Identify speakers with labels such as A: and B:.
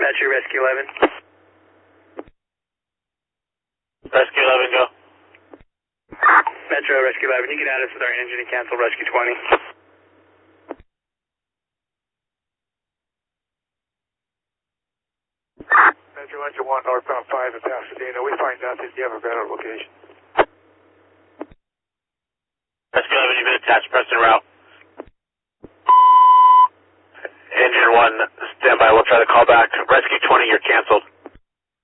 A: Dispatcher, Rescue 11.
B: Rescue 11, go.
A: Metro, Rescue 11, you can add us with our engine and cancel Rescue 20.
C: Metro Engine 1, northbound 5 in Pasadena. We find nothing. You have a better location.
B: Rescue 11, you've been attached, press en route. Engine 1, stand by, we'll try to call back. Rescue 20, you're canceled.